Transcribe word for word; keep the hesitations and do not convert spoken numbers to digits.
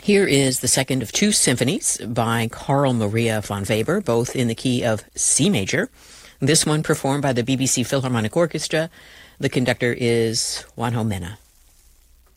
Here is the second of two symphonies by Carl Maria von Weber, both in the key of C major. This one performed by the B B C Philharmonic Orchestra. The conductor is Juanjo Mena.